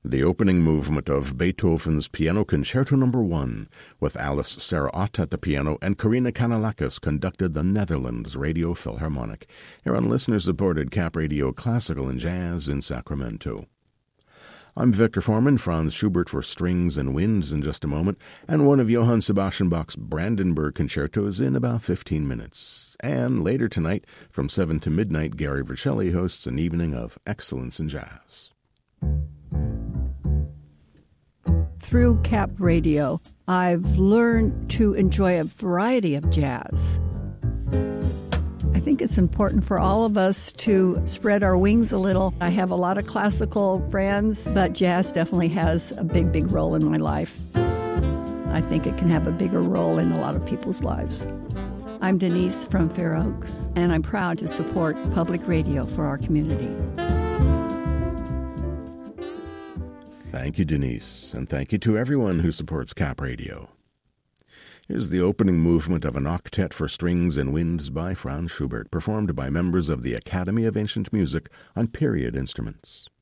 The opening movement of Beethoven's Piano Concerto No. 1, with Alice Sarah Ott at the piano and Karina Kanalakis conducted the Netherlands Radio Philharmonic, here on listener-supported Cap Radio Classical and Jazz in Sacramento. I'm Victor Foreman, Franz Schubert for Strings and Winds in just a moment, and one of Johann Sebastian Bach's Brandenburg concertos in about 15 minutes. And later tonight, from 7 to midnight, Gary Vercelli hosts an evening of excellence in jazz. Through Cap Radio, I've learned to enjoy a variety of jazz. I think it's important for all of us to spread our wings a little. I have a lot of classical friends, but jazz definitely has a big, big role in my life. I think it can have a bigger role in a lot of people's lives. I'm Denise from Fair Oaks, and I'm proud to support public radio for our community. Thank you, Denise, and thank you to everyone who supports Cap Radio. Here's the opening movement of an octet for strings and winds by Franz Schubert, performed by members of the Academy of Ancient Music on period instruments.